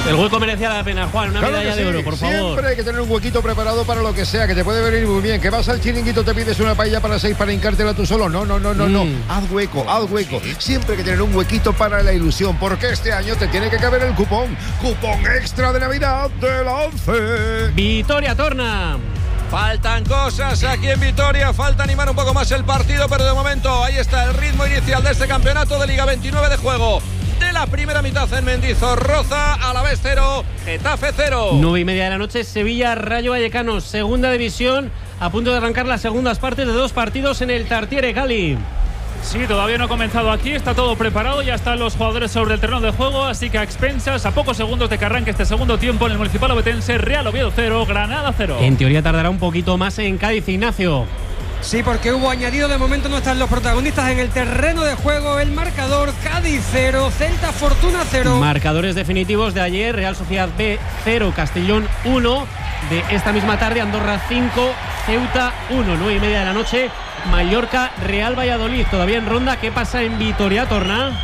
El hueco merecía la pena, Juan, una Claro medalla que de sí. oro, por favor. Siempre hay que tener un huequito preparado para lo que sea, que te puede venir muy bien. Que vas al chiringuito, te pides una paella para 6 para hincártela tú solo. No. Haz hueco. Siempre hay que tener un huequito para la ilusión, porque este año te tiene que caber el cupón. Cupón extra de Navidad de la ONCE. Vitoria Torna. Faltan cosas aquí en Vitoria, falta animar un poco más el partido, pero de momento ahí está el ritmo inicial de este campeonato de Liga, 29 de juego de la primera mitad en Mendizorroza. Alavés 0, Getafe 0. 9:30 de la noche, Sevilla Rayo Vallecano, segunda división, a punto de arrancar las segundas partes de 2 partidos en el Tartiere, Gali. Sí, todavía no ha comenzado aquí, está todo preparado, ya están los jugadores sobre el terreno de juego, así que a expensas, a pocos segundos de que arranque este segundo tiempo en el Municipal Ovetense, Real Oviedo 0, Granada 0. En teoría tardará un poquito más en Cádiz, Ignacio. Sí, porque hubo añadido, de momento no están los protagonistas en el terreno de juego. El marcador: Cádiz 0, Celta Fortuna 0. Marcadores definitivos de ayer: Real Sociedad B 0, Castellón 1. De esta misma tarde, Andorra 5, Ceuta 1. 9:30 de la noche, Mallorca Real Valladolid. Todavía en ronda. ¿Qué pasa en Vitoria Torna?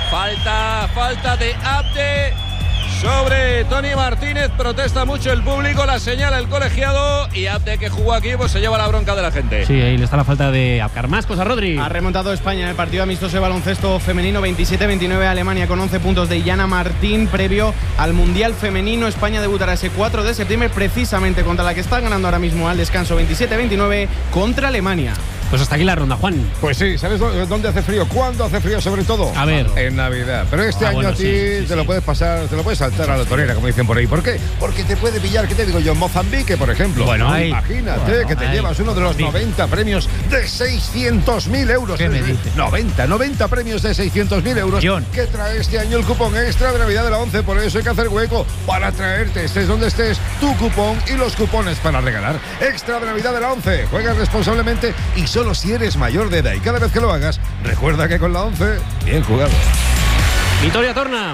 Falta de Abde sobre Tony Martínez. Protesta mucho el público, la señala el colegiado, y Abde, que jugó aquí, pues se lleva la bronca de la gente. Sí, ahí le está la falta de Abkar. Más cosas, Rodri. Ha remontado España en el partido amistoso de baloncesto femenino, 27-29 a Alemania, con 11 puntos de Iyana Martín. Previo al Mundial Femenino, España debutará ese 4 de septiembre precisamente contra la que está ganando ahora mismo al descanso, 27-29 contra Alemania. Pues hasta aquí la ronda, Juan. Pues sí, ¿sabes dónde hace frío? ¿Cuándo hace frío sobre todo? A ver. En Navidad. Pero este año bueno, a ti sí. te lo puedes pasar, te lo puedes saltar a la torera, como dicen por ahí. ¿Por qué? Porque te puede pillar, ¿qué te digo yo? Mozambique, por ejemplo. Bueno, imagínate que te llevas uno de los 90 premios de 600.000 euros. ¿Qué me dices? 90 premios de 600.000 euros. John. Que trae este año el cupón extra de Navidad de la ONCE. Por eso hay que hacer hueco para traerte, estés donde estés, tu cupón y los cupones para regalar. Extra de Navidad de la ONCE. Juega responsablemente y solo si eres mayor de edad, y cada vez que lo hagas, recuerda que con la ONCE, bien jugado. Vitoria Torna.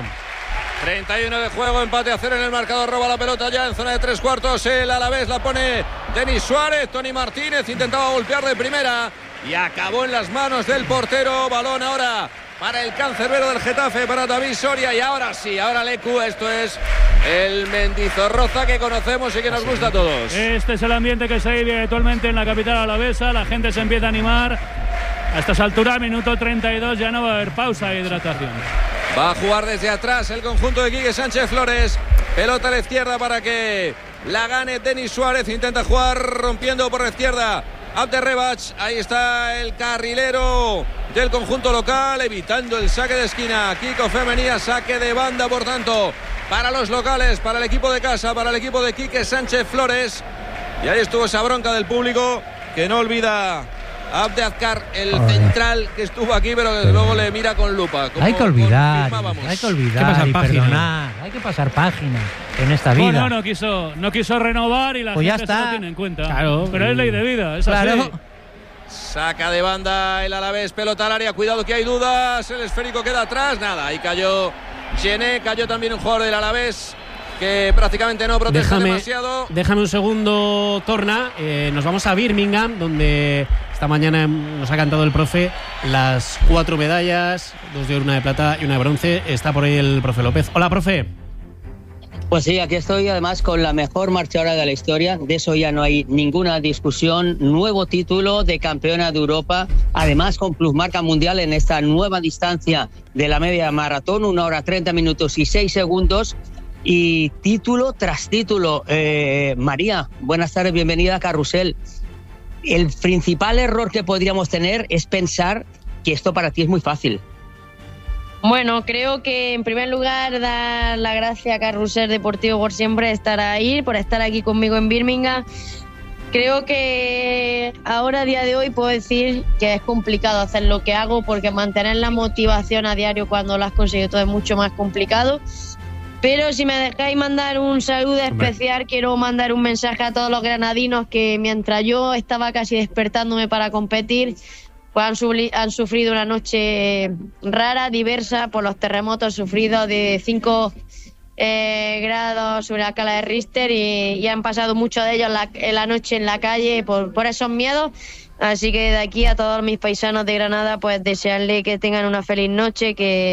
31 de juego, empate a 0 en el marcador, roba la pelota ya en zona de 3/4, el Alavés la pone Denis Suárez. Tony Martínez intentaba golpear de primera y acabó en las manos del portero. Balón ahora para el cancerbero del Getafe, para David Soria, y ahora sí, ahora Lecu. Esto es el Mendizorroza que conocemos y que nos gusta a todos. Este es el ambiente que se vive actualmente en la capital alavesa, la gente se empieza a animar. A estas alturas, minuto 32, ya no va a haber pausa e hidratación. Va a jugar desde atrás el conjunto de Quique Sánchez Flores. Pelota a la izquierda para que la gane Denis Suárez. Intenta jugar rompiendo por la izquierda Abde Rebach. Ahí está el carrilero del conjunto local, evitando el saque de esquina. Kiko Femenía, saque de banda, por tanto, para los locales, para el equipo de casa, para el equipo de Quique Sánchez Flores. Y ahí estuvo esa bronca del público, que no olvida Abde Azcar, el central que estuvo aquí, pero desde luego le mira con lupa. Hay que olvidar pasar y página. perdonar. Hay que pasar página en esta vida. No quiso renovar y la Pues ya gente se está. lo tiene en cuenta. Claro. Pero es ley de vida, es así. Claro. Saca de banda el Alavés, pelota al área, cuidado que hay dudas, el esférico queda atrás, nada, ahí cayó Gené, cayó también un jugador del Alavés que prácticamente no protege demasiado. Déjame un segundo, Torna. Nos vamos a Birmingham, donde esta mañana nos ha cantado el profe las 4 medallas, 2 de oro, 1 de plata y 1 de bronce. Está por ahí el profe López. Hola, profe. Pues sí, aquí estoy además con la mejor marchadora de la historia, de eso ya no hay ninguna discusión. Nuevo título de campeona de Europa, además con plusmarca mundial en esta nueva distancia de la media maratón, 1 hora 30 minutos y 6 segundos. Y título tras título. María, buenas tardes, bienvenida a Carrusel. El principal error que podríamos tener es pensar que esto para ti es muy fácil. Bueno, creo que en primer lugar dar las gracias a Carrusel Deportivo por siempre estar ahí, por estar aquí conmigo en Birmingham. Creo que ahora, a día de hoy, puedo decir que es complicado hacer lo que hago, porque mantener la motivación a diario cuando lo has conseguido todo es mucho más complicado. Pero si me dejáis mandar un saludo especial, quiero mandar un mensaje a todos los granadinos que mientras yo estaba casi despertándome para competir, pues han sufrido una noche rara, diversa, por los terremotos sufridos de 5 grados sobre la escala de Richter, y han pasado muchos de ellos la noche en la calle por esos miedos. Así que de aquí a todos mis paisanos de Granada, pues desearle que tengan una feliz noche, que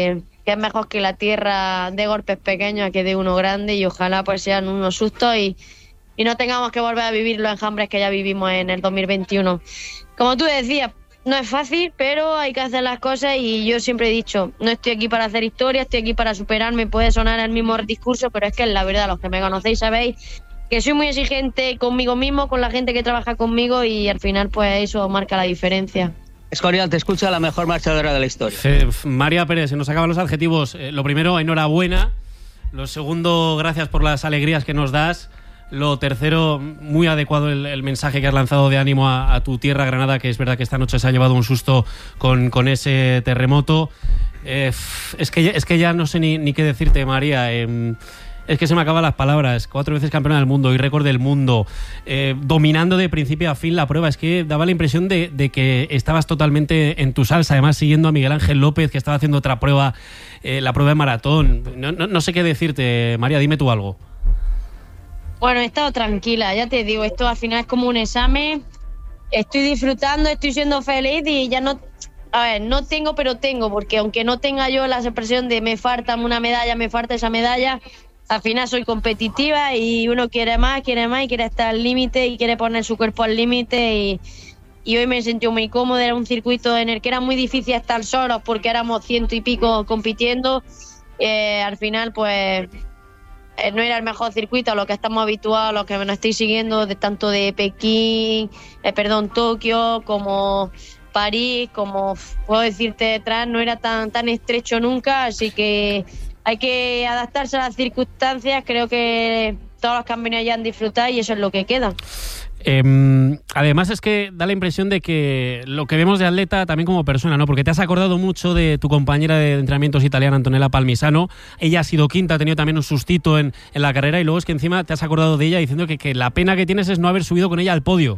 que es mejor que la tierra de golpes pequeños a que de uno grande, y ojalá pues sean unos sustos y no tengamos que volver a vivir los enjambres que ya vivimos en el 2021. Como tú decías, no es fácil, pero hay que hacer las cosas, y yo siempre he dicho, no estoy aquí para hacer historia, estoy aquí para superarme. Puede sonar el mismo discurso, pero es que es la verdad. Los que me conocéis sabéis que soy muy exigente conmigo mismo, con la gente que trabaja conmigo, y al final pues eso marca la diferencia. Escorial, te escucha la mejor marchadora de la historia. María Pérez, se nos acaban los adjetivos. Lo primero, enhorabuena. Lo segundo, gracias por las alegrías que nos das. Lo tercero, muy adecuado el mensaje que has lanzado de ánimo a tu tierra, Granada, que es verdad que esta noche se ha llevado un susto con ese terremoto. Es que ya no sé ni qué decirte, María. Es que se me acaban las palabras. 4 veces campeona del mundo y récord del mundo, dominando de principio a fin la prueba. Es que daba la impresión de que estabas totalmente en tu salsa, además siguiendo a Miguel Ángel López, que estaba haciendo otra prueba, la prueba de maratón. No sé qué decirte, María, dime tú algo. Bueno, he estado tranquila, ya te digo, esto al final es como un examen. Estoy disfrutando, estoy siendo feliz, y ya no... A ver, no tengo, pero tengo, porque aunque no tenga yo la expresión de me falta una medalla, me falta esa medalla, al final soy competitiva y uno quiere más y quiere estar al límite y quiere poner su cuerpo al límite, y hoy me sentí muy cómoda. Era un circuito en el que era muy difícil estar solos porque éramos 100 y pico compitiendo. Al final pues no era el mejor circuito a lo que estamos habituados, los que me estáis siguiendo, de tanto de Pekín, Tokio, como París, como puedo decirte detrás, no era tan estrecho nunca, así que hay que adaptarse a las circunstancias. Creo que todos los que han venido allá han disfrutado y eso es lo que queda. Además es que da la impresión de que lo que vemos de atleta también como persona, ¿no? Porque te has acordado mucho de tu compañera de entrenamientos italiana, Antonella Palmisano. Ella ha sido quinta, ha tenido también un sustito en la carrera, y luego es que encima te has acordado de ella diciendo que la pena que tienes es no haber subido con ella al podio.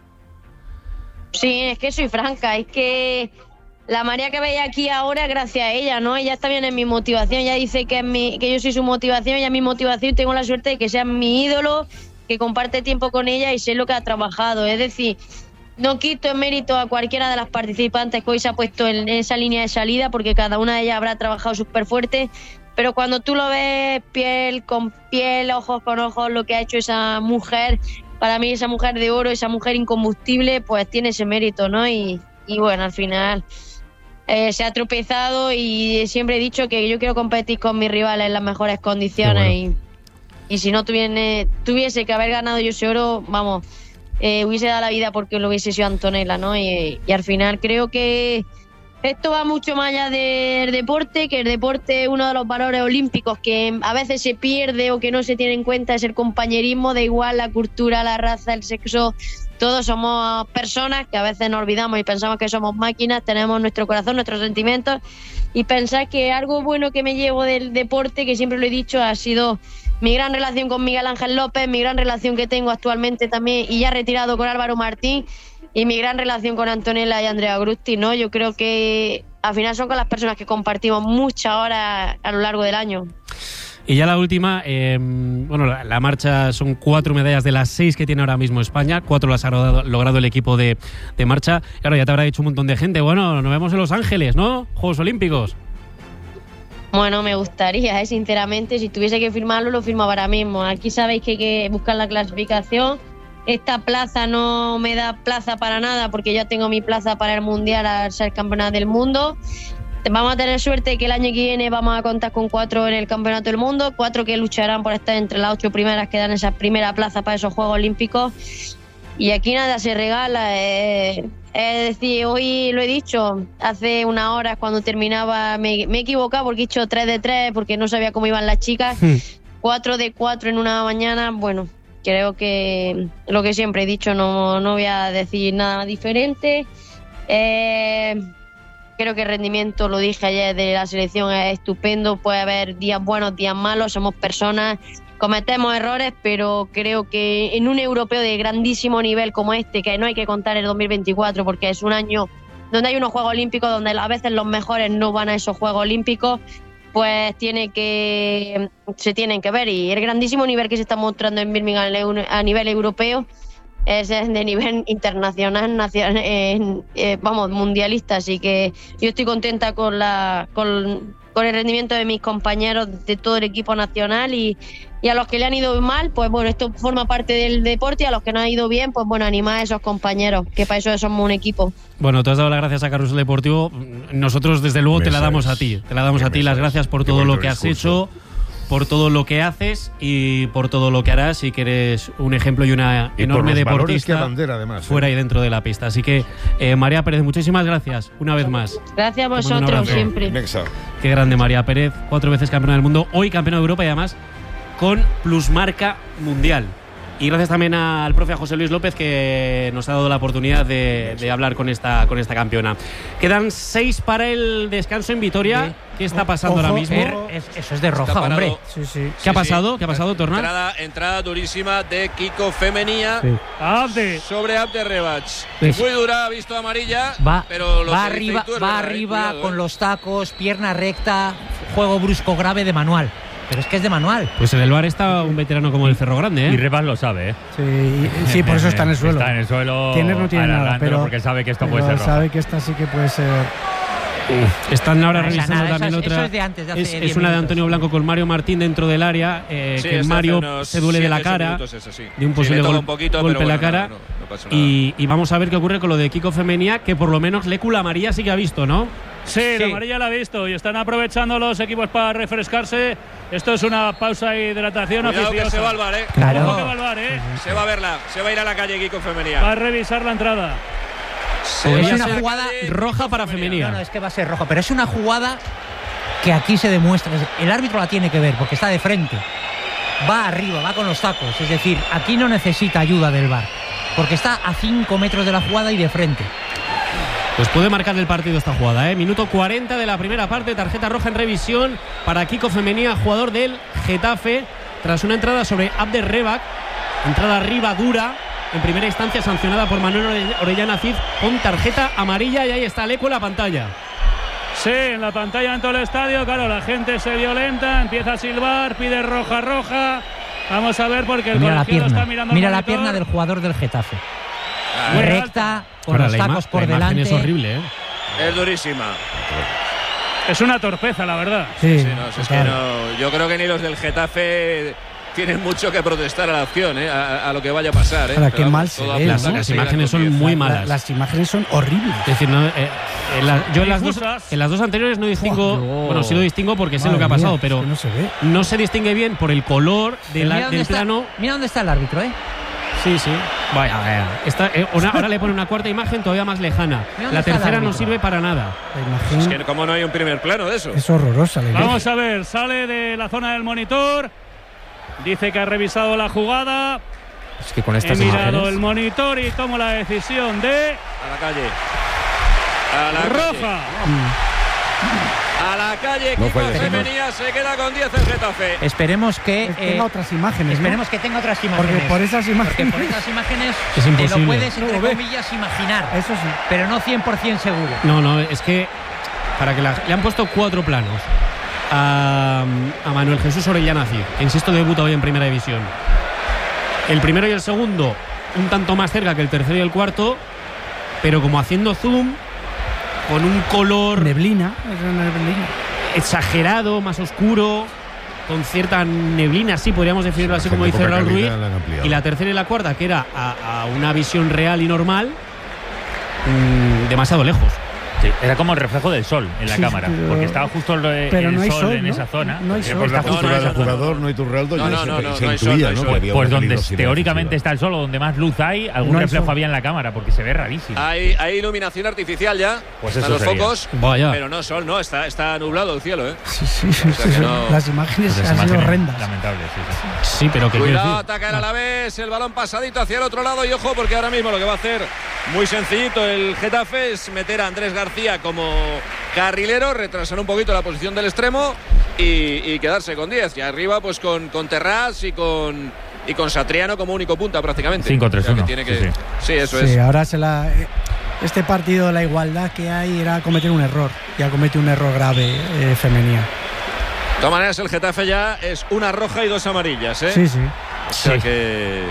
Sí, es que soy franca, es que la María que veis aquí ahora es gracias a ella, ¿no? Ella también es mi motivación. Ella dice que yo soy su motivación, ella es mi motivación, y tengo la suerte de que sea mi ídolo, que comparte tiempo con ella y sé lo que ha trabajado. Es decir, no quito en mérito a cualquiera de las participantes que hoy se ha puesto en esa línea de salida, porque cada una de ellas habrá trabajado súper fuerte, pero cuando tú lo ves piel con piel, ojos con ojos, lo que ha hecho esa mujer, para mí esa mujer de oro, esa mujer incombustible, pues tiene ese mérito, ¿no? Y bueno, al final se ha tropezado, y siempre he dicho que yo quiero competir con mis rivales en las mejores condiciones. Y si no tuviese que haber ganado yo ese oro, vamos, hubiese dado la vida porque lo hubiese sido Antonella, ¿no? Y al final creo que esto va mucho más allá del deporte, que el deporte es uno de los valores olímpicos que a veces se pierde o que no se tiene en cuenta, es el compañerismo. Da igual la cultura, la raza, el sexo, todos somos personas que a veces nos olvidamos y pensamos que somos máquinas. Tenemos nuestro corazón, nuestros sentimientos, y pensar que algo bueno que me llevo del deporte, que siempre lo he dicho, ha sido mi gran relación con Miguel Ángel López, mi gran relación que tengo actualmente también y ya retirado con Álvaro Martín, y mi gran relación con Antonella y Andrea Grusti, ¿no? Yo creo que al final son con las personas que compartimos muchas horas a lo largo del año. Y ya la última, la marcha son 4 medallas de las 6 que tiene ahora mismo España, 4 las ha logrado el equipo de marcha. Claro, ya te habrá dicho un montón de gente, bueno, nos vemos en Los Ángeles, ¿no? Juegos Olímpicos. Bueno, me gustaría, sinceramente, si tuviese que firmarlo, lo firmaba ahora mismo. Aquí sabéis que hay que buscar la clasificación. Esta plaza no me da plaza para nada, porque ya tengo mi plaza para el Mundial al ser campeona del mundo. Vamos a tener suerte que el año que viene vamos a contar con 4 en el Campeonato del Mundo, 4 que lucharán por estar entre las 8 primeras que dan esa primera plaza para esos Juegos Olímpicos. Y aquí nada se regala. Es decir, hoy lo he dicho, hace unas horas cuando terminaba, me he equivocado porque he dicho 3 de 3 porque no sabía cómo iban las chicas. 4 de 4 en una mañana. Bueno, creo que lo que siempre he dicho, no voy a decir nada diferente. Creo que el rendimiento, lo dije ayer, de la selección es estupendo. Puede haber días buenos, días malos, somos personas, cometemos errores, pero creo que en un europeo de grandísimo nivel como este, que no hay que contar el 2024 porque es un año donde hay unos Juegos Olímpicos donde a veces los mejores no van a esos Juegos Olímpicos, pues se tienen que ver. Y el grandísimo nivel que se está mostrando en Birmingham a nivel europeo es de nivel internacional, mundialista, así que yo estoy contenta con con el rendimiento de mis compañeros de todo el equipo nacional y a los que le han ido mal, pues bueno, esto forma parte del deporte, y a los que no han ido bien, pues bueno, animar a esos compañeros, que para eso somos un equipo. Bueno, tú has dado las gracias a Carrusel Deportivo. Nosotros, desde luego, te la damos a ti. Te la damos a ti las gracias por todo lo que has hecho, por todo lo que haces y por todo lo que harás, y que eres un ejemplo y una enorme deportista además, fuera y dentro de la pista. Así que, María Pérez, muchísimas gracias una vez más. Gracias a vosotros siempre. Qué grande María Pérez, 4 veces campeona del mundo, hoy campeona de Europa y además con plusmarca mundial. Y gracias también al profe José Luis López, que nos ha dado la oportunidad de hablar con esta campeona. Quedan 6 para el descanso en Vitoria. ¿Qué está pasando ahora mismo? Eso es de roja, hombre. Sí. ¿Qué ha pasado? ¿Qué ha pasado, Tornal? Entrada durísima de Kiko Femenía sobre Abde Rebac. Muy dura, ha visto amarilla, pero va arriba con los tacos, pierna recta, juego brusco grave de manual. Pero es que es de manual. Pues en el bar está un veterano como el Cerro Grande, ¿eh? Y Rebac lo sabe, ¿eh? Sí, por eso está en el suelo. Está en el suelo. No tiene nada, pero porque sabe que esto puede ser roja. Sabe que esta sí que puede ser. Están ahora revisando también otra. Eso es de antes, de hace es una de Antonio Blanco con Mario Martín dentro del área. Que Mario se duele de la cara, de un posible golpe en la cara. No pasa nada. Y vamos a ver qué ocurre con lo de Kiko Femenía, que por lo menos Lecu la amarilla sí que ha visto, ¿no? Sí, la amarilla la ha visto y están aprovechando los equipos para refrescarse. Esto es una pausa de hidratación oficiosa. Cuidado que se va al bar, ¿eh? Claro. Que va al bar, ¿eh? Se va a verla, se va a ir a la calle Kiko Femenía. Va a revisar la entrada. Es una jugada roja para Femenía. No, es que va a ser roja, pero es una jugada que aquí se demuestra. El árbitro la tiene que ver porque está de frente. Va arriba, va con los tacos. Es decir, aquí no necesita ayuda del VAR porque está a 5 metros de la jugada y de frente. Pues puede marcar el partido esta jugada, ¿eh? Minuto 40 de la primera parte, tarjeta roja en revisión para Kiko Femenía, jugador del Getafe, tras una entrada sobre Abde Rebac, entrada arriba dura, en primera instancia sancionada por Manuel Orellana Cid con tarjeta amarilla, y ahí está Leco en la pantalla. Sí, en la pantalla en todo el estadio, claro, la gente se violenta, empieza a silbar, pide roja. Vamos a ver porque el colegiado está mirando. Mira la pierna del jugador del Getafe. Muy recta, con los tacos por delante. Es horrible, ¿eh? Es durísima. Es una torpeza, la verdad. Sí, es que no. Yo creo que ni los del Getafe tienen mucho que protestar a la acción, a lo que vaya a pasar. Para qué mal se ve, ¿no? Las imágenes son muy malas. Las imágenes son horribles. Es decir, yo en las dos anteriores no distingo. Bueno, sí lo distingo porque sé lo que ha pasado, pero no se distingue bien por el color del plano. Mira dónde está el árbitro, ¿eh? Sí. Vaya. Ahora le pone una cuarta imagen todavía más lejana. La tercera no sirve para nada. Es que como no hay un primer plano de eso. Es horrorosa. Vamos a ver, sale de la zona del monitor. Dice que ha revisado la jugada. Es que con estas He mirado imágenes el monitor y tomo la decisión de... A la calle. Roja. A la calle, Kiko Femenía se queda con 10 el Getafe. Esperemos que tenga otras imágenes. Esperemos que tenga otras imágenes. Porque por esas imágenes es imposible. Te lo puedes, entre comillas, imaginar. Eso sí. Pero no 100% seguro. No, es que le han puesto 4 planos a Manuel Jesús Orellana Cid, que insisto debuta hoy en primera división. El primero y el segundo un tanto más cerca que el tercero y el cuarto, pero como haciendo zoom, con un color neblina exagerado, más oscuro, con cierta neblina, sí, podríamos definirlo así, como dice Raúl Ruiz. Y la tercera y la cuarta, que era a una visión real y normal, demasiado lejos. Sí, era como el reflejo del sol en la cámara, porque estaba justo el sol en esa zona. No hay sol. La postura del jugador, no hay Turraldo. Pues donde teóricamente está el sol, o donde más luz hay, algún reflejo había en la cámara, porque se ve rarísimo. Hay iluminación artificial ya, pues están los focos, vaya. Pero no sol, no, está nublado el cielo, ¿eh? Sí. Las imágenes han sido horrendas. Lamentables, sí, pero que cuidado, ataca el Alavés, el balón pasadito hacia el otro lado, y ojo, porque ahora mismo lo que va a hacer muy sencillito el Getafe es meter a Andrés García como carrilero, retrasar un poquito la posición del extremo y quedarse con 10. Y arriba pues con Terrás y con Satriano como único punta prácticamente. 5-3-1. Sí, eso es. Ahora este partido, la igualdad que hay era cometer un error. Ya comete un error grave Femenía. De todas maneras, el Getafe ya es una roja y 2 amarillas, ¿eh? Sí. O sea que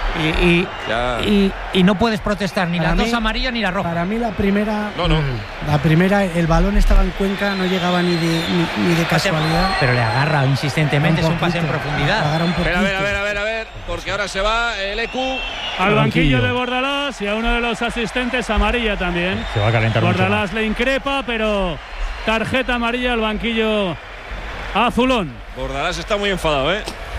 y no puedes protestar ni las dos amarillas ni la roja. Para mí la primera, la primera, el balón estaba en Cuenca, no llegaba ni de casualidad. Pero le agarra insistentemente, es un pase en profundidad. A ver, porque ahora se va el EQ al banquillo de Bordalás y a uno de los asistentes amarilla también. Se va a calentar Bordalás le increpa, pero tarjeta amarilla al banquillo azulón. Bordalás está muy enfadado,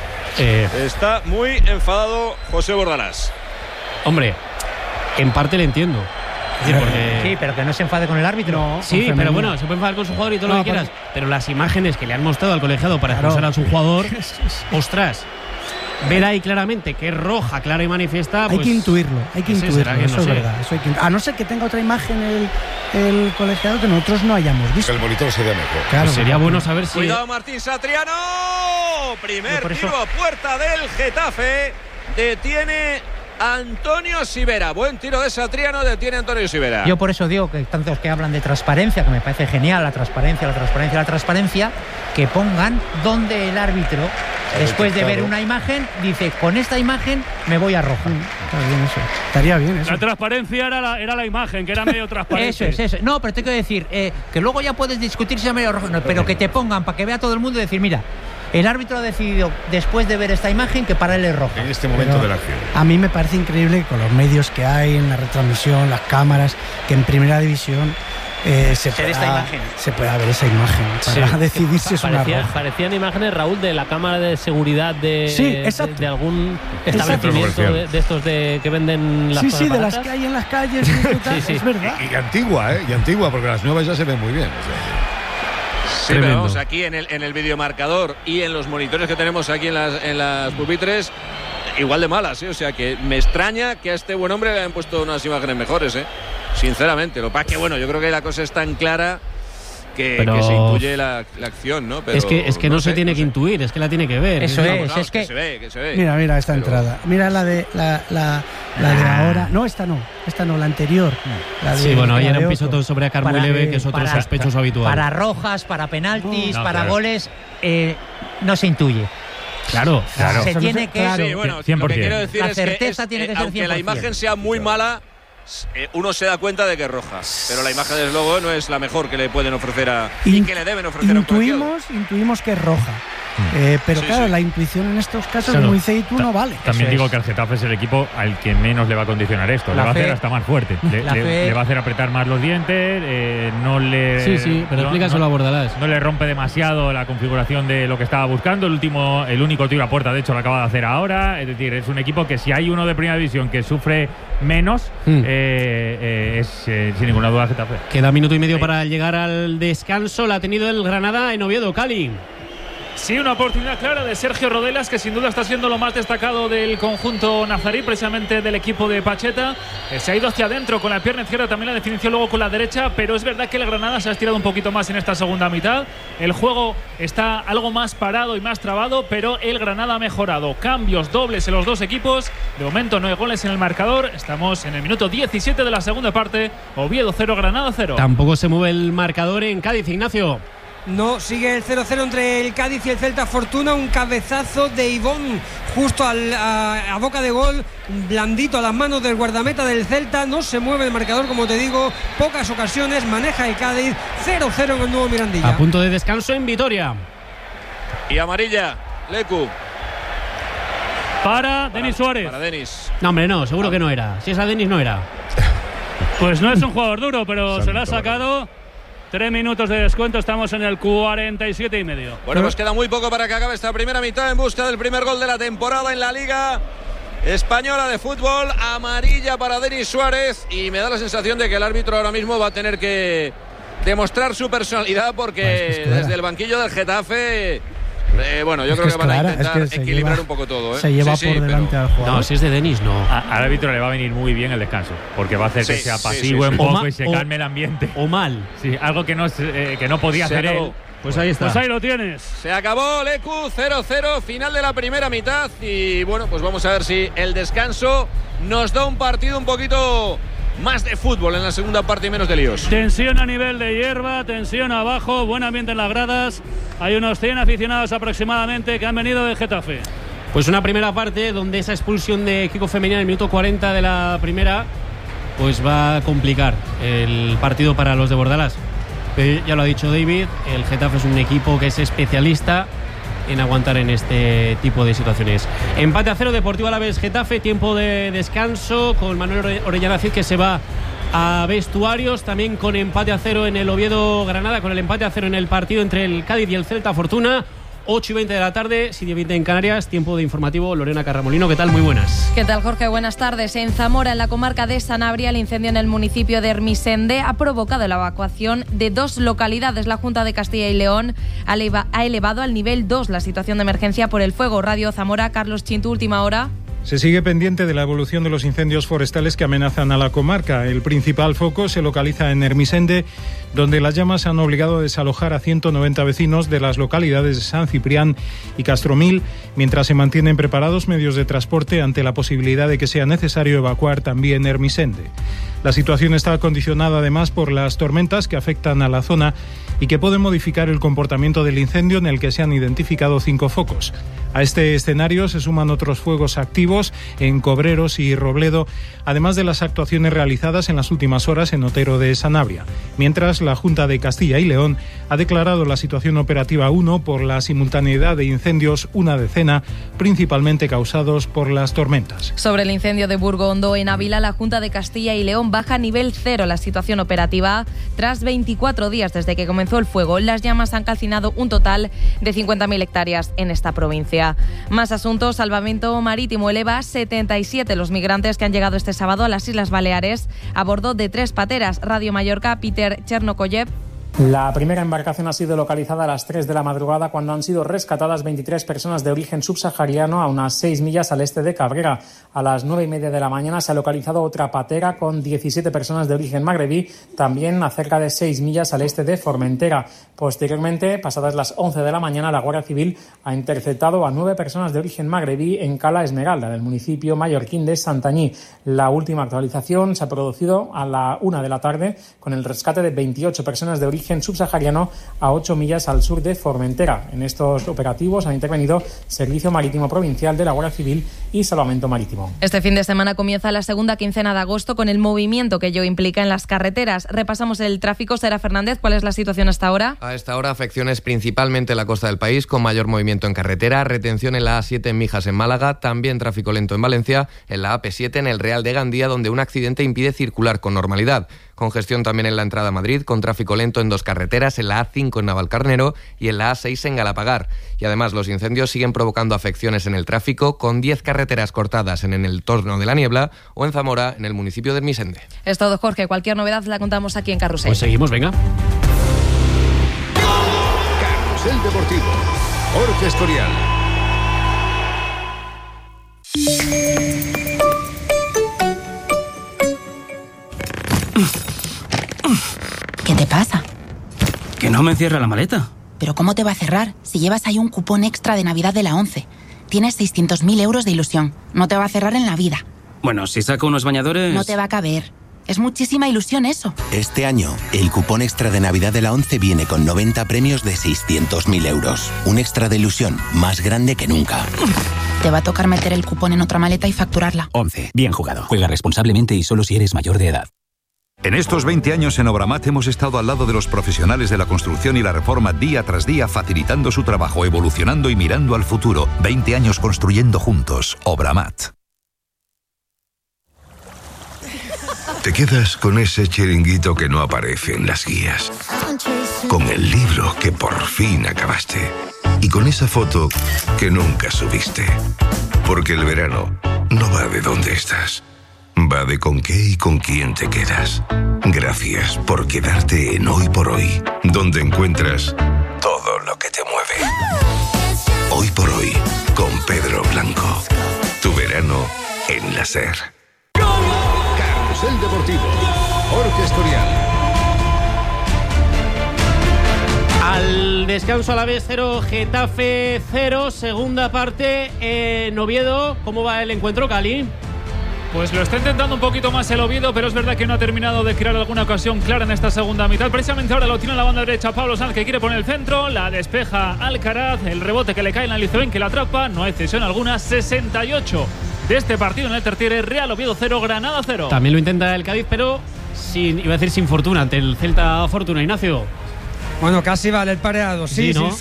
está muy enfadado José Bordalás. Hombre, en parte le entiendo. Sí, pero que no se enfade con el árbitro. No, sí, pero bueno, se puede enfadar con su jugador y todo lo que quieras. Pero las imágenes que le han mostrado al colegiado para expulsar a su jugador, ostras, ver ahí claramente que es roja, clara y manifiesta. Hay que intuirlo, eso es verdad. A no ser que tenga otra imagen el colegiado que nosotros no hayamos visto. Que el monitor se vea mejor. Claro, pues sería bueno saber si. Cuidado, Martín Satriano. Primer tiro a puerta del Getafe. Detiene Antonio Sivera. Buen tiro de Satriano, detiene Antonio Sivera. Yo por eso digo que tantos que hablan de transparencia, que me parece genial, la transparencia, que pongan donde el árbitro, después de ver una imagen, dice, con esta imagen me voy a roja. Está bien eso. Estaría bien eso. La transparencia era la imagen, que era medio transparente. Eso. No, pero te quiero decir, que luego ya puedes discutir si es medio rojo, pero que te pongan para que vea todo el mundo y decir, mira, el árbitro ha decidido, después de ver esta imagen, que para él es roja. En este momento de la acción. A mí me parece increíble que con los medios que hay en la retransmisión, las cámaras, que en primera división se pueda ver esa imagen para decidir si es una roja. Parecían imágenes, Raúl, de la cámara de seguridad de algún establecimiento de estos que venden las cosas de las que hay en las calles. Es verdad. Y antigua, porque las nuevas ya se ven muy bien. Sí, pero vamos, aquí en el videomarcador y en los monitores que tenemos aquí en las pupitres, igual de malas, o sea que me extraña que a este buen hombre le hayan puesto unas imágenes mejores, sinceramente. Lo que pasa es que, bueno, yo creo que la cosa es tan clara que se intuye la acción, ¿no? Pero es que no se tiene que intuir, es que la tiene que ver. Eso es que se ve. Mira esta entrada. Mira la de ahora. No, esta no, la anterior. Ahí era un pisoto sobre Akar muy leve, que es otro sospechoso habitual. Para rojas, para penaltis, para goles, no se intuye. Claro. Se tiene que. Sí, bueno, 100%. Lo que quiero decir la certeza tiene que ser 100%. Aunque la imagen sea muy mala, uno se da cuenta de que es roja, pero la imagen desde luego no es la mejor que le pueden ofrecer y que le deben ofrecer intuimos que es roja. Pero claro, la intuición en estos casos, como dice tú, no vale. También digo que el Getafe es el equipo al que menos le va a condicionar esto. Le va a hacer hasta más fuerte. Le va a hacer apretar más los dientes. No le. Pero explícaselo a Bordalás. No le rompe demasiado la configuración de lo que estaba buscando. El único tiro a puerta, de hecho, lo acaba de hacer ahora. Es decir, es un equipo que si hay uno de primera división que sufre menos, es sin ninguna duda Getafe. Queda minuto y medio para llegar al descanso. La ha tenido el Granada en Oviedo. Cali. Sí, una oportunidad clara de Sergio Rodelas, que sin duda está siendo lo más destacado del conjunto nazarí, precisamente del equipo de Pacheta. Se ha ido hacia adentro con la pierna izquierda, también la definición luego con la derecha, pero es verdad que el Granada se ha estirado un poquito más en esta segunda mitad. El juego está algo más parado y más trabado, pero el Granada ha mejorado. Cambios dobles en los dos equipos. De momento no hay goles en el marcador. Estamos en el minuto 17 de la segunda parte. Oviedo 0, Granada 0. Tampoco se mueve el marcador en Cádiz, Ignacio. No, sigue el 0-0 entre el Cádiz y el Celta. Fortuna, un cabezazo de Ivón justo a boca de gol, blandito a las manos del guardameta del Celta. No se mueve el marcador, como te digo, pocas ocasiones maneja el Cádiz. 0-0 en el nuevo Mirandilla. A punto de descanso en Vitoria. Y amarilla, Lecu. Para Denis Suárez. Para Denis. No, hombre, no, seguro que no era. Si es a Denis, no era. Pues no es un jugador duro, pero se la ha sacado. 3 minutos de descuento, estamos en el 47 y medio. Bueno, pues queda muy poco para que acabe esta primera mitad en busca del primer gol de la temporada en la Liga Española de Fútbol. Amarilla para Denis Suárez y me da la sensación de que el árbitro ahora mismo va a tener que demostrar su personalidad porque desde el banquillo del Getafe... yo creo que van a intentar equilibrar un poco todo. Se lleva por delante al jugador. No, si es de Denis, no. Al árbitro le va a venir muy bien el descanso, porque va a hacer que sea pasivo un poco y se calme el ambiente. O mal. Sí, algo que no podía hacer él. Pues ahí está. Pues ahí lo tienes. Se acabó, Lecu, 0-0, final de la primera mitad. Y bueno, pues vamos a ver si el descanso nos da un partido un poquito más de fútbol en la segunda parte y menos de líos. Tensión a nivel de hierba, tensión abajo, buen ambiente en las gradas. Hay unos 100 aficionados aproximadamente que han venido del Getafe. Pues una primera parte donde esa expulsión de Kiko Femenía en el minuto 40 de la primera pues va a complicar el partido para los de Bordalás. Pero ya lo ha dicho David, el Getafe es un equipo que es especialista en aguantar en este tipo de situaciones. Empate a 0, Deportivo Alavés Getafe, tiempo de descanso con Manuel Orellana Cid, que se va a vestuarios, también con empate a 0 en el Oviedo Granada, con el empate a 0 en el partido entre el Cádiz y el Celta Fortuna. 8:20 de la tarde, 7:20 en Canarias, tiempo de informativo. Lorena Carramolino, ¿qué tal? Muy buenas. ¿Qué tal, Jorge? Buenas tardes. En Zamora, en la comarca de Sanabria, el incendio en el municipio de Ermisende ha provocado la evacuación de 2 localidades. La Junta de Castilla y León ha elevado al nivel 2 la situación de emergencia por el fuego. Radio Zamora, Carlos Chintu, última hora. Se sigue pendiente de la evolución de los incendios forestales que amenazan a la comarca. El principal foco se localiza en Ermisende, donde las llamas han obligado a desalojar a 190 vecinos de las localidades de San Ciprián y Castromil, mientras se mantienen preparados medios de transporte ante la posibilidad de que sea necesario evacuar también Ermisende. La situación está condicionada además por las tormentas que afectan a la zona y que pueden modificar el comportamiento del incendio, en el que se han identificado 5 focos. A este escenario se suman otros fuegos activos en Cobreros y Robledo, además de las actuaciones realizadas en las últimas horas en Otero de Sanabria. Mientras, la Junta de Castilla y León ha declarado la situación operativa 1 por la simultaneidad de incendios, una decena, principalmente causados por las tormentas. Sobre el incendio de Burgo Hondo en Ávila, la Junta de Castilla y León baja a nivel 0 la situación operativa tras 24 días desde que comenzó el fuego. Las llamas han calcinado un total de 50.000 hectáreas en esta provincia. Más asuntos. Salvamento Marítimo eleva a 77 los migrantes que han llegado este sábado a las Islas Baleares a bordo de 3 pateras. Radio Mallorca, Peter Chernokoyev. La primera embarcación ha sido localizada a las 3 de la madrugada, cuando han sido rescatadas 23 personas de origen subsahariano a unas 6 millas al este de Cabrera. A las 9:30 de la mañana se ha localizado otra patera con 17 personas de origen magrebí, también a cerca de 6 millas al este de Formentera. Posteriormente, pasadas las 11 de la mañana, la Guardia Civil ha interceptado a 9 personas de origen magrebí en Cala Esmeralda, del municipio mallorquín de Santanyí. La última actualización se ha producido a la 1 de la tarde con el rescate de 28 personas de origen subsahariano a 8 millas al sur de Formentera. En estos operativos han intervenido Servicio Marítimo Provincial de la Guardia Civil y Salvamento Marítimo. Este fin de semana comienza la segunda quincena de agosto con el movimiento que ello implica en las carreteras. Repasamos el tráfico. Sara Fernández, ¿cuál es la situación hasta ahora? A esta hora, afecciones principalmente en la costa del país, con mayor movimiento en carretera, retención en la A7 en Mijas en Málaga, también tráfico lento en Valencia, en la AP7 en el Real de Gandía, donde un accidente impide circular con normalidad. Congestión también en la entrada a Madrid, con tráfico lento en 2 carreteras, en la A5 en Navalcarnero y en la A6 en Galapagar. Y además los incendios siguen provocando afecciones en el tráfico, con 10 carreteras cortadas en el entorno de la Niebla o en Zamora, en el municipio de Ermisende. Es todo, Jorge. Cualquier novedad la contamos aquí en Carrusel. Pues seguimos, venga. Carrusel Deportivo, Jorge Escorial. ¿Qué te pasa? Que no me cierra la maleta. ¿Pero cómo te va a cerrar si llevas ahí un cupón extra de Navidad de la 11? Tienes 600.000 euros de ilusión. No te va a cerrar en la vida. Bueno, si saco unos bañadores... No te va a caber. Es muchísima ilusión eso. Este año, el cupón extra de Navidad de la 11 viene con 90 premios de 600.000 euros. Un extra de ilusión más grande que nunca. Te va a tocar meter el cupón en otra maleta y facturarla. 11. Bien jugado. Juega responsablemente y solo si eres mayor de edad. En estos 20 años en Obramat hemos estado al lado de los profesionales de la construcción y la reforma día tras día, facilitando su trabajo, evolucionando y mirando al futuro. 20 años construyendo juntos. Obramat. Te quedas con ese chiringuito que no aparece en las guías, con el libro que por fin acabaste y con esa foto que nunca subiste. Porque el verano no va de dónde estás, va de con qué y con quién te quedas. Gracias por quedarte en Hoy por Hoy, donde encuentras todo lo que te mueve. Hoy por Hoy, con Pedro Blanco. Tu verano en la SER. Carrusel Deportivo, Jorge Escorial. Al descanso, Alavés 0, Getafe 0, segunda parte en Oviedo. ¿Cómo va el encuentro, Cali? Pues lo está intentando un poquito más el Oviedo, pero es verdad que no ha terminado de crear alguna ocasión clara en esta segunda mitad. Precisamente ahora lo tiene en la banda derecha Pablo Sanz, que quiere poner el centro, la despeja Alcaraz, el rebote que le cae en Alizoven, que la atrapa, no hay cesión alguna. 68 de este partido en el Tertiere, Real Oviedo 0, Granada 0. También lo intenta el Cádiz, pero sin fortuna ante el Celta Fortuna, Ignacio. Bueno, casi vale el pareado, sí, ¿no?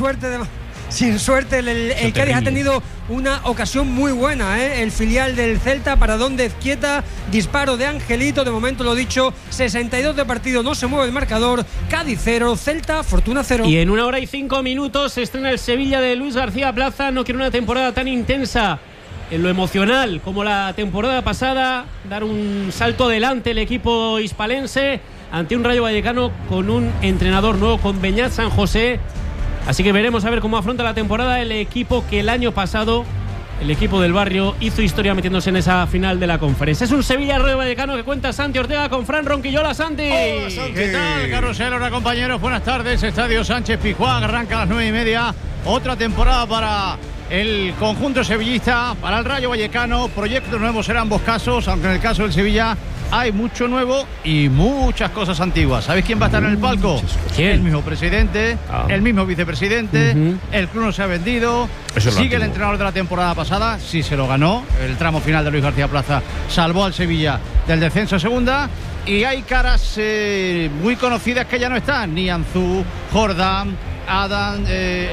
Sin suerte, el Cádiz ha tenido una ocasión muy buena, el filial del Celta, paradón de Ezquieta, disparo de Angelito, de momento lo dicho, 62 de partido, no se mueve el marcador, Cádiz 0, Celta Fortuna 0. Y en 1 hora y 5 minutos se estrena el Sevilla de Luis García Plaza. No quiere una temporada tan intensa en lo emocional como la temporada pasada, dar un salto adelante el equipo hispalense ante un Rayo Vallecano con un entrenador nuevo, con Beñat San José. Así que veremos a ver cómo afronta la temporada el equipo que el año pasado, el equipo del barrio, hizo historia metiéndose en esa final de la conferencia. Es un Sevilla-Rayo Vallecano que cuenta Santi Ortega con Fran Ronquillola. Santi. Hola, Santi. ¿Qué tal, Carrusel? Hola, compañeros. Buenas tardes. Estadio Sánchez-Pizjuán arranca a las 9:30. Otra temporada para el conjunto sevillista, para el Rayo Vallecano. Proyectos nuevos en ambos casos, aunque en el caso del Sevilla hay mucho nuevo y muchas cosas antiguas. ¿Sabéis quién va a estar en el palco? ¿Quién? El mismo presidente, el mismo vicepresidente. El club no se ha vendido. Sigue el entrenador de la temporada pasada, sí se lo ganó. El tramo final de Luis García Plaza salvó al Sevilla del descenso a segunda. Y hay caras muy conocidas que ya no están. Nianzú, Jordán, Adam,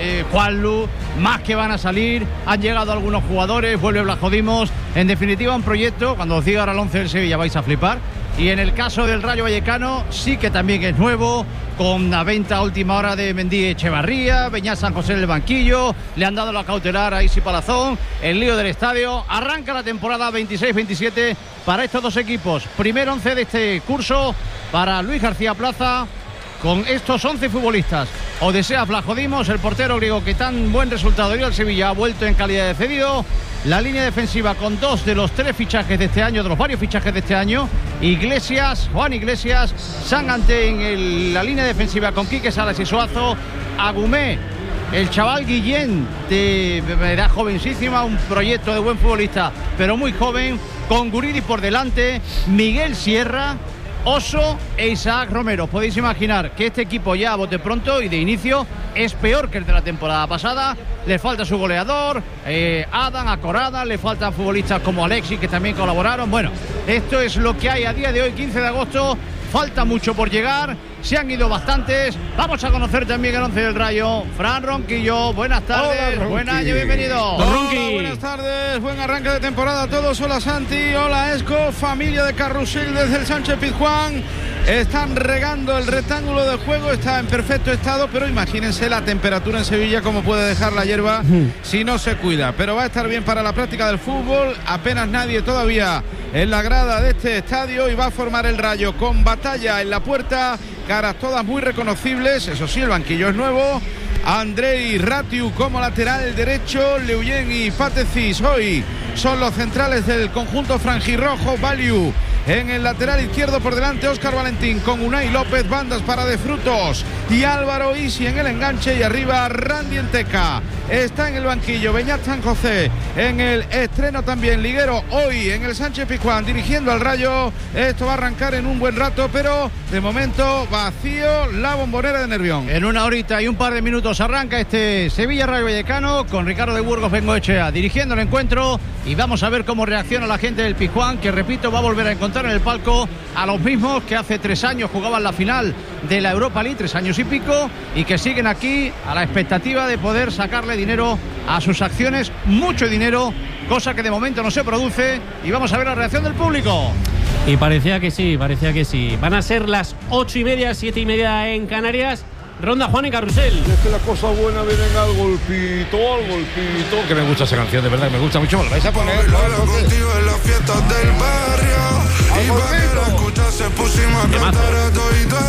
Juanlu, más que van a salir. Han llegado algunos jugadores, vuelve Blajodimos. En definitiva, un proyecto, cuando os diga ahora el 11 del Sevilla vais a flipar. Y en el caso del Rayo Vallecano sí que también es nuevo, con la venta a última hora de Mendy Echevarría, Beñat San José en el banquillo, le han dado la cautelar a Isi Palazón, el lío del estadio. Arranca la temporada 26-27 para estos dos equipos. Primer 11 de este curso para Luis García Plaza, con estos 11 futbolistas. Odesea Blajodimos, el portero griego que tan buen resultado dio al Sevilla, ha vuelto en calidad de cedido. La línea defensiva con 2 de los 3 fichajes de este año, de los varios fichajes de este año. Iglesias, Juan Iglesias, Sangante en la línea defensiva con Quique Salas y Suazo. Agumé, el chaval Guillén, de edad jovencísima, un proyecto de buen futbolista, pero muy joven, con Guridi por delante. Miguel Sierra, Oso e Isaac Romero. Podéis imaginar que este equipo ya a bote pronto y de inicio es peor que el de la temporada pasada. Le falta su goleador, Adam, Acorada, le faltan futbolistas como Alexis que también colaboraron. Bueno, esto es lo que hay a día de hoy, 15 de agosto. Falta mucho por llegar, se han ido bastantes. Vamos a conocer también el 11 del Rayo. Fran Ronquillo, buenas tardes. Hola, buen año, bienvenido. Hola, buenas tardes, buen arranque de temporada a todos. Hola Santi, hola Esco, familia de Carrusel desde el Sánchez-Pizjuán. Están regando el rectángulo de juego, está en perfecto estado, pero imagínense la temperatura en Sevilla, cómo puede dejar la hierba si no se cuida. Pero va a estar bien para la práctica del fútbol, apenas nadie todavía en la grada de este estadio, y va a formar el Rayo con Batalla en la puerta, caras todas muy reconocibles, eso sí, el banquillo es nuevo. Andrei Ratiu como lateral derecho, Leuyen y Patecis hoy son los centrales del conjunto franjirrojo. Valiu en el lateral izquierdo, por delante Óscar Valentín con Unai López, bandas para De Frutos y Álvaro Isi en el enganche, y arriba Randy Enteca. Está en el banquillo Beñat San José, en el estreno también liguero hoy en el Sánchez-Pizjuán dirigiendo al Rayo. Esto va a arrancar en un buen rato, pero de momento vacío la Bombonera de Nervión. En una horita y un par de minutos arranca este Sevilla-Rayo Vallecano con Ricardo de Burgos Bengoechea dirigiendo el encuentro, y vamos a ver cómo reacciona la gente del Pizjuán, que repito, va a volver a encontrar en el palco a los mismos que hace 3 años jugaban la final de la Europa League, 3 años y pico, y que siguen aquí a la expectativa de poder sacarle dinero a sus acciones, mucho dinero, cosa que de momento no se produce, y vamos a ver la reacción del público. Y parecía que sí. Van a ser las 8:30, 7:30 en Canarias. Ronda Juan y Carrusel. Es que la cosa buena viene al golpito, que me gusta esa canción, de verdad, me gusta mucho. ¿Me lo vais a poner? Contigo en las fiestas del barrio. Y para escuchar se pusimos a cantar a todito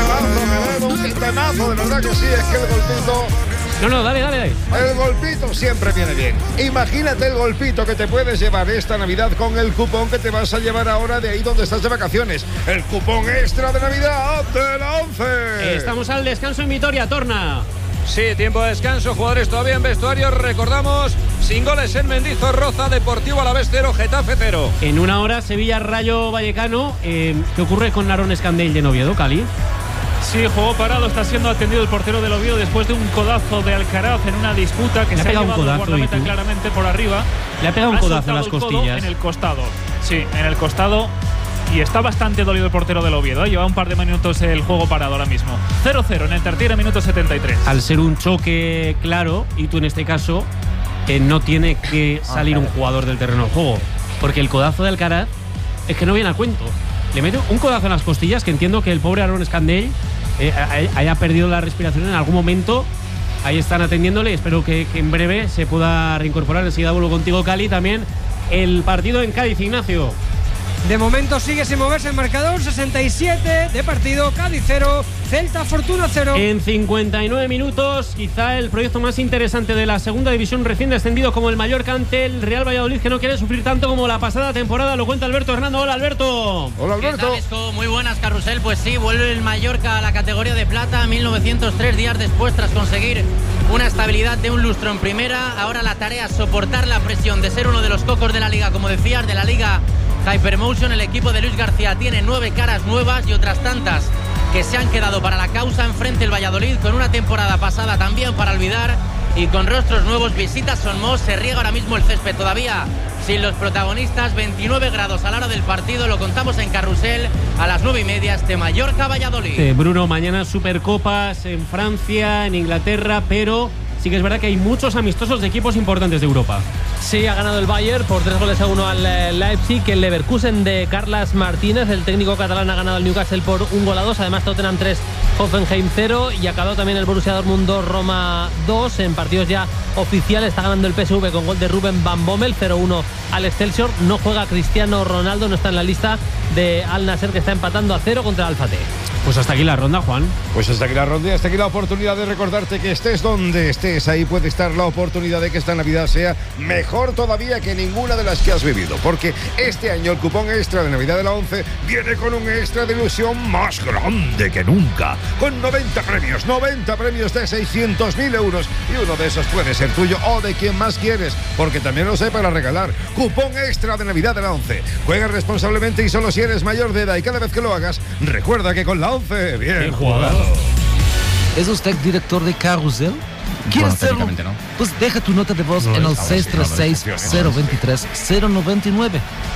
el estadio. Temazo, de verdad que sí, es que el golpito... No, dale. El golpito siempre viene bien. Imagínate el golpito que te puedes llevar esta Navidad con el cupón que te vas a llevar ahora de ahí donde estás de vacaciones. El cupón extra de Navidad de la 11. Estamos al descanso en Vitoria, Torna. Sí, tiempo de descanso, jugadores todavía en vestuario. Recordamos, sin goles en Mendizorroza, Deportivo Alavés 0, Getafe 0. En una hora, Sevilla-Rayo Vallecano. ¿Qué ocurre con Aaron Escandell de Oviedo, Cali? Sí, juego parado, está siendo atendido el portero del Oviedo después de un codazo de Alcaraz en una disputa que se ha llevado el guardameta claramente por arriba. Le ha pegado un codazo en las costillas. En el costado, sí, en el costado. Y está bastante dolido el portero del Oviedo. Lleva un par de minutos el juego parado ahora mismo. 0-0 en el tertier, minuto 73. Al ser un choque claro, y tú en este caso, no tiene que salir un jugador del terreno de juego. Porque el codazo de Alcaraz es que no viene a cuento. Le mete un codazo en las costillas que entiendo que el pobre Aaron Escandell haya perdido la respiración en algún momento. Ahí están atendiéndole. Espero que en breve se pueda reincorporar. Enseguida vuelvo contigo, Cali. También el partido en Cádiz, Ignacio. De momento sigue sin moverse el marcador. 67 de partido. Cádiz 0, Celta Fortuna 0. En 59 minutos, quizá el proyecto más interesante de la segunda división recién descendido, como el Mallorca ante el Real Valladolid, que no quiere sufrir tanto como la pasada temporada. Lo cuenta Alberto Hernando. Hola, Alberto. Hola, Alberto. ¿Qué tal, muy buenas, Carrusel. Pues sí, vuelve el Mallorca a la categoría de plata 1903 días después, tras conseguir una estabilidad de un lustro en primera. Ahora la tarea es soportar la presión de ser uno de los cocos de la liga, como decías, de la liga Hypermotion. El equipo de Luis García tiene 9 caras nuevas y otras tantas que se han quedado para la causa. Enfrente el Valladolid, con una temporada pasada también para olvidar y con rostros nuevos. Visitas Sonmos, se riega ahora mismo el césped todavía sin los protagonistas. 29 grados a la hora del partido, lo contamos en Carrusel a las 9:30, este Mallorca-Valladolid. Bruno, mañana Supercopas en Francia, en Inglaterra, pero sí que es verdad que hay muchos amistosos de equipos importantes de Europa. Sí, ha ganado el Bayern por 3-1 al Leipzig. El Leverkusen de Carles Martínez, el técnico catalán, ha ganado al Newcastle por 1-2. Además, Tottenham 3, Hoffenheim 0. Y ha acabado también el Borussia Dortmund 2, Roma 2. En partidos ya oficiales está ganando el PSV con gol de Ruben Van Bommel, 0-1 al Excelsior. No juega Cristiano Ronaldo, no está en la lista de Al Nassr, que está empatando a 0 contra el Al-Fateh. Pues hasta aquí la ronda, Juan. Pues hasta aquí la ronda y hasta aquí la oportunidad de recordarte que estés donde estés, ahí puede estar la oportunidad de que esta Navidad sea mejor todavía que ninguna de las que has vivido. Porque este año el cupón extra de Navidad de la 11 viene con un extra de ilusión más grande que nunca. Con 90 premios de 600.000 euros. Y uno de esos puede ser tuyo o de quien más quieres, porque también los hay para regalar. Cupón extra de Navidad de la 11. Juega responsablemente y solo si eres mayor de edad. Y cada vez que lo hagas, recuerda que con la 11, bien jugado. ¿Es usted director de Carrusel? ¿Quieres hacerlo? No. Pues deja tu nota de voz en el 636-023-099.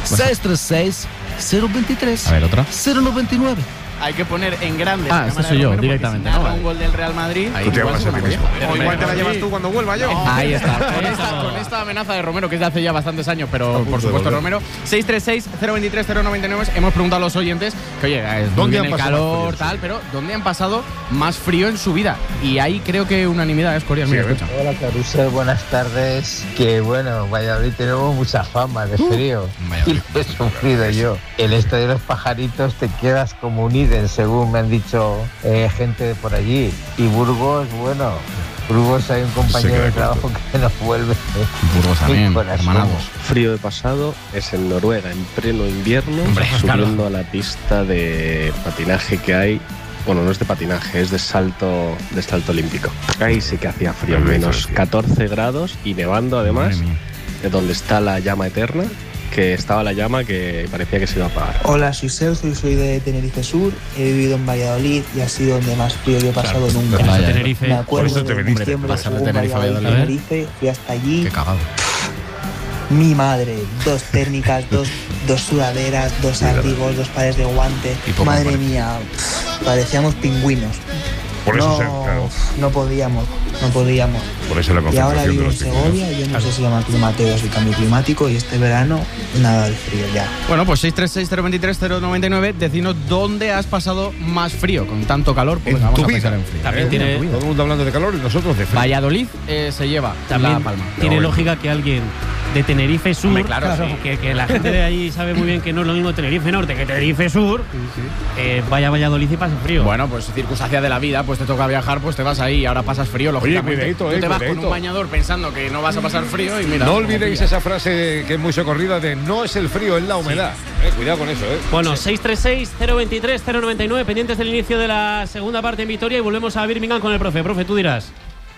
636-023. A ver, otra. 099. Hay que poner en grande. Ah, este soy yo, directamente. Si narra un gol del Real Madrid. Ahí tú te llamas a ti mismo. O igual te la llevas tú cuando vuelva yo. Ahí está. Con esta amenaza de Romero, que es de hace ya bastantes años, pero por supuesto, Romero. 636-023-099. Hemos preguntado a los oyentes que, oye, ¿dónde han pasado calor, tal, pero ¿dónde han pasado más frío en su vida? Y ahí creo que unanimidad es Corias. Mira, escucha. Hola, Carrusel, buenas tardes. Que bueno, Valladolid tenemos mucha fama de frío. Y lo he sufrido yo. El estadio de los Pajaritos te quedas como un Iden, según me han dicho gente de por allí. Y Burgos, bueno, Burgos hay un compañero de trabajo que nos vuelve. Burgos también, hermanados. Frío de pasado es en Noruega, en pleno invierno, subiendo a la pista de patinaje que hay. Bueno, no es de patinaje, es de salto olímpico. Ahí sí que hacía frío, menos 14 grados y nevando además, de donde está la llama eterna, que estaba la llama que parecía que se iba a apagar. Hola, soy Celso y soy de Tenerife Sur. He vivido en Valladolid y ha sido donde más frío yo he pasado nunca. Tenerife. Me acuerdo por eso te de veniste. diciembre, según Tenerife, fui hasta allí. Qué cagado. Mi madre, 2 térmicas, dos sudaderas, 2 abrigos, 2 pares de guante. Madre mía, parecíamos pingüinos. Por eso claro. No podíamos. Por eso la y ahora concentración vivo de en los Segovia, yo no sé si llama climateos y cambio climático, y este verano nada de frío ya. Bueno, pues 636-023-099, decinos dónde has pasado más frío, con tanto calor, pues en vamos tu a vida. pensar en frío. También tiene todo el mundo hablando de calor y nosotros de frío. Valladolid se lleva también la palma. Tiene lógica que alguien de Tenerife Sur, hombre, claro, sí. que la gente de ahí sabe muy bien que no es lo mismo Tenerife Norte que Tenerife Sur, vaya a Valladolid y pase frío. Bueno, pues circunstancia de la vida, pues te toca viajar, pues te vas ahí y ahora pasas frío, lógicamente. Oye, cuidadito, tú te vas con un bañador pensando que no vas a pasar frío y mira. No olvidéis esa frase que es muy socorrida de no es el frío, es la humedad. Cuidado con eso, Bueno, 636-023-099, pendientes del inicio de la segunda parte en Vitoria, y volvemos a Birmingham con el profe. Profe, tú dirás.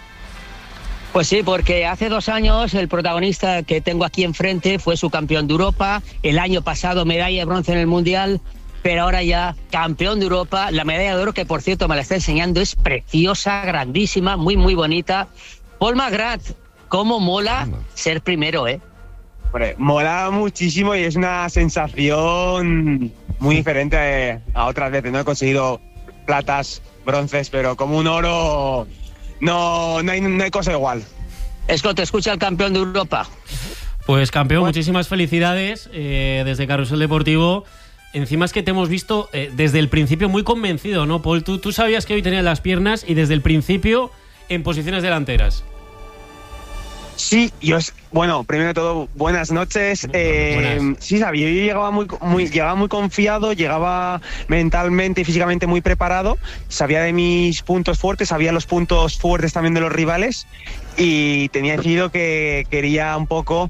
Pues sí, porque hace 2 años el protagonista que tengo aquí enfrente fue subcampeón de Europa, el año pasado medalla de bronce en el Mundial, pero ahora ya campeón de Europa. La medalla de oro, que por cierto me la está enseñando, es preciosa, grandísima, muy muy bonita. Paul McGrath, cómo mola ser primero, ¿eh? Hombre, mola muchísimo y es una sensación muy diferente a otras veces. No he conseguido platas, bronces, pero como un oro no hay cosa igual. Esco, te escucha el campeón de Europa. Pues campeón, muchísimas felicidades desde Carrusel Deportivo. Encima es que te hemos visto desde el principio muy convencido, ¿no, Paul? Tú sabías que hoy tenías las piernas y desde el principio en posiciones delanteras. Sí, bueno, primero de todo, buenas noches. Sí, sabía, yo llegaba muy confiado, llegaba mentalmente y físicamente muy preparado, sabía de mis puntos fuertes, sabía los puntos fuertes también de los rivales y tenía decidido que quería un poco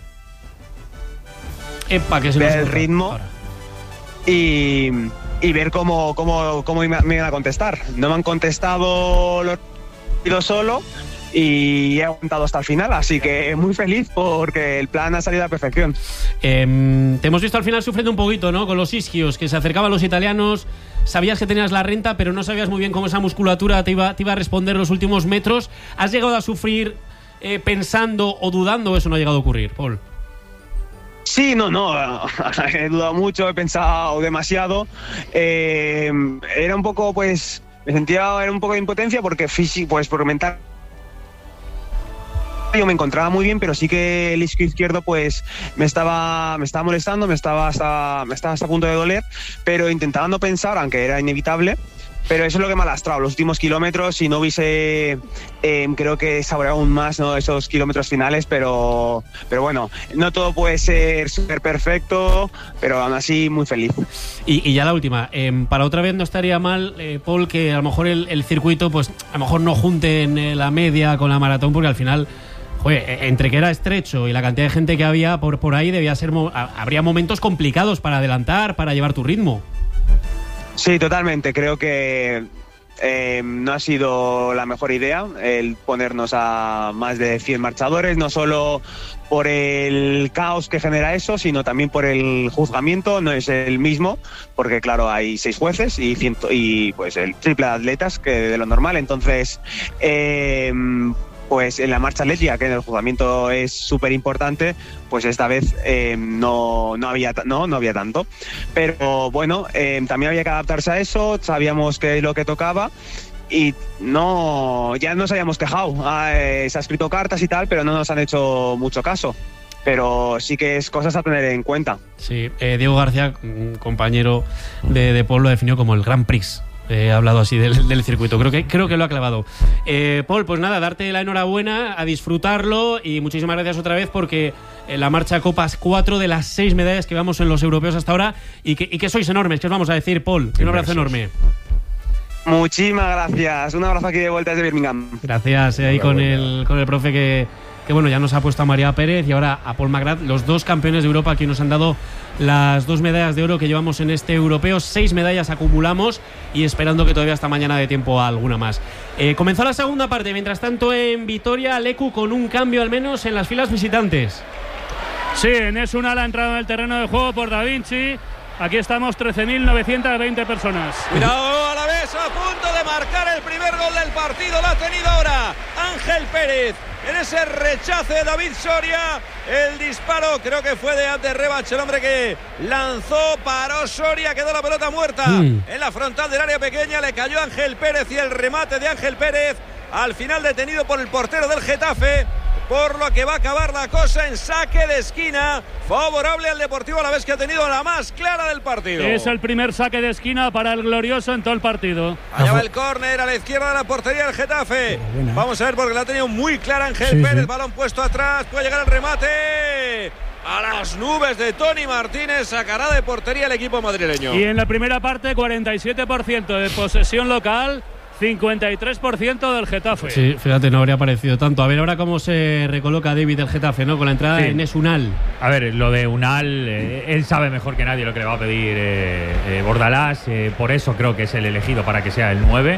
ver el ritmo y ver cómo me iban a contestar. No me han contestado los solo. Y he aguantado hasta el final, así que muy feliz porque el plan ha salido a la perfección. Te hemos visto al final sufriendo un poquito, ¿no? Con los isquios, que se acercaban los italianos, sabías que tenías la renta, pero no sabías muy bien cómo esa musculatura te iba a responder los últimos metros. ¿Has llegado a sufrir pensando o dudando? Eso no ha llegado a ocurrir, Paul. Sí, no, he dudado mucho, he pensado demasiado. Era un poco, pues, me sentía un poco de impotencia porque por mental yo me encontraba muy bien, pero sí que el isquio izquierdo pues me estaba molestando, me estaba hasta a punto de doler, pero intentaba no pensar, aunque era inevitable. Pero eso es lo que me ha lastrado los últimos kilómetros. Si no hubiese, creo que saboreado aún más, ¿no?, esos kilómetros finales, pero bueno, no todo puede ser súper perfecto, pero aún así muy feliz. Y ya la última, para otra vez no estaría mal, Paul, que a lo mejor el circuito, pues a lo mejor no junten la media con la maratón, porque al final, entre que era estrecho y la cantidad de gente que había por ahí, habría momentos complicados para adelantar, para llevar tu ritmo. Sí, totalmente. Creo que no ha sido la mejor idea el ponernos a más de 100 marchadores, no solo por el caos que genera eso, sino también por el juzgamiento. No es el mismo, porque claro, hay 6 jueces y pues el triple de atletas que de lo normal. Entonces, pues en la marcha atlética, que en el juzgamiento es súper importante, pues esta vez no había tanto. Pero bueno, también había que adaptarse a eso, sabíamos que es lo que tocaba y ya nos habíamos quejado. Se ha escrito cartas y tal, pero no nos han hecho mucho caso. Pero sí que es cosas a tener en cuenta. Sí, Diego García, un compañero de Paul, lo definió como el Grand Prix. He hablado así del circuito, creo que lo ha clavado. Paul, pues nada, darte la enhorabuena, a disfrutarlo y muchísimas gracias otra vez, porque la marcha Copas 4 de las 6 medallas que vamos en los europeos hasta ahora y que sois enormes, que os vamos a decir, Paul. Un abrazo enorme. Muchísimas gracias, un abrazo aquí de vuelta desde Birmingham. Gracias, ahí con el profe que bueno, ya nos ha puesto a María Pérez y ahora a Paul McGrath, los 2 campeones de Europa que nos han dado las 2 medallas de oro que llevamos en este europeo. 6 medallas acumulamos y esperando que todavía hasta mañana dé tiempo a alguna más. Comenzó la segunda parte, mientras tanto en Vitoria, Lecu con un cambio al menos en las filas visitantes. Sí, en Esuna la entrada en el terreno de juego por Da Vinci. Aquí estamos, 13.920 personas. Cuidado, a la vez a punto de marcar el primer gol del partido. Lo ha tenido ahora Ángel Pérez. En ese rechace de David Soria, el disparo creo que fue de Abder Rebach, el hombre que lanzó, paró Soria, quedó la pelota muerta en la frontal del área pequeña, le cayó Ángel Pérez y el remate de Ángel Pérez al final detenido por el portero del Getafe, por lo que va a acabar la cosa en saque de esquina favorable al Deportivo Alavés, que ha tenido la más clara del partido. Es el primer saque de esquina para el glorioso en todo el partido. Allá va el córner a la izquierda de la portería del Getafe. Vamos a ver, porque la ha tenido muy clara Ángel Pérez. Balón puesto atrás, puede llegar el remate a las nubes de Tony Martínez. Sacará de portería el equipo madrileño. Y en la primera parte 47% de posesión local, 53% del Getafe. Sí, fíjate, no habría parecido tanto. A ver ahora cómo se recoloca David del Getafe, ¿no? Con la entrada en Esunal. A ver, lo de Unal, él sabe mejor que nadie lo que le va a pedir Bordalás, por eso creo que es el elegido para que sea el 9.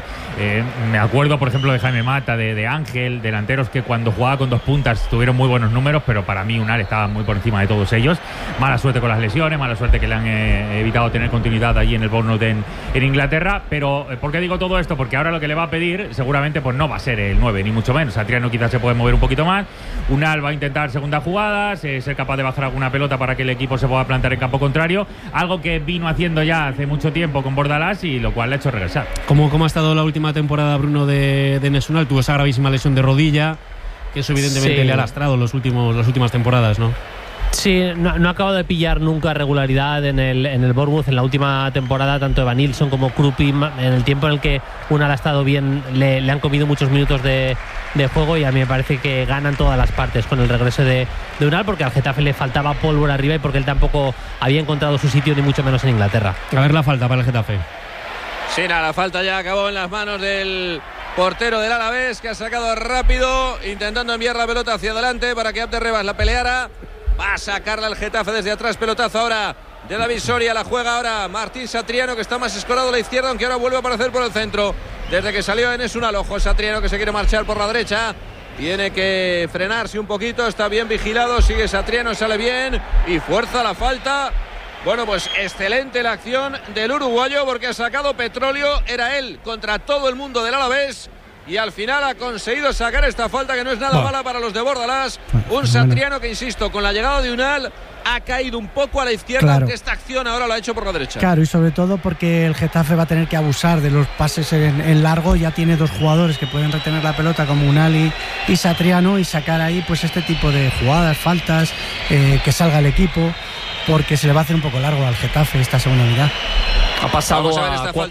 Me acuerdo, por ejemplo, de Jaime Mata, de Ángel, delanteros que cuando jugaba con 2 puntas tuvieron muy buenos números, pero para mí Unal estaba muy por encima de todos ellos. Mala suerte con las lesiones, mala suerte que le han evitado tener continuidad allí en el Bournemouth en Inglaterra. Pero, ¿por qué digo todo esto? Porque ahora lo que le va a pedir seguramente pues no va a ser el 9, ni mucho menos. Satriano quizás se puede mover un poquito más. Unal va a intentar segundas jugadas, ser capaz de bajar alguna pelota para que el equipo se pueda plantar en campo contrario, algo que vino haciendo ya hace mucho tiempo con Bordalás y lo cual le ha hecho regresar. ¿Cómo ha estado la última temporada, Bruno, de Enes Unal? Tuvo esa gravísima lesión de rodilla, que eso evidentemente le ha lastrado las últimas temporadas, ¿no? Sí, no ha acabado de pillar nunca regularidad en el Bournemouth. En la última temporada, tanto Evan Nilsson como Krupi, en el tiempo en el que Unal ha estado bien, le han comido muchos minutos de juego, y a mí me parece que ganan todas las partes con el regreso de Unal, porque al Getafe le faltaba pólvora arriba y porque él tampoco había encontrado su sitio, ni mucho menos en Inglaterra. A ver la falta para el Getafe. Sí, nada, la falta ya acabó en las manos del portero del Alavés, que ha sacado rápido, intentando enviar la pelota hacia adelante para que Abderribas la peleara. Va a sacarla el Getafe desde atrás, pelotazo ahora de David Soria, la juega ahora Martín Satriano, que está más escorado a la izquierda, aunque ahora vuelve a aparecer por el centro. Desde que salió Enes Unal, ojo Satriano, que se quiere marchar por la derecha, tiene que frenarse un poquito, está bien vigilado, sigue Satriano, sale bien y fuerza la falta. Bueno, pues excelente la acción del uruguayo, porque ha sacado petróleo, era él contra todo el mundo del Alavés, y al final ha conseguido sacar esta falta, que no es nada mala para los de Bordalás. Un Satriano que, insisto, con la llegada de Unal ha caído un poco a la izquierda, aunque esta acción ahora lo ha hecho por la derecha. Claro, y sobre todo porque el Getafe va a tener que abusar de los pases en largo. Ya tiene 2 jugadores que pueden retener la pelota, como Unal y Satriano, y sacar ahí pues este tipo de jugadas, faltas, que salga el equipo, porque se le va a hacer un poco largo al Getafe esta segunda mitad. Ha pasado a 4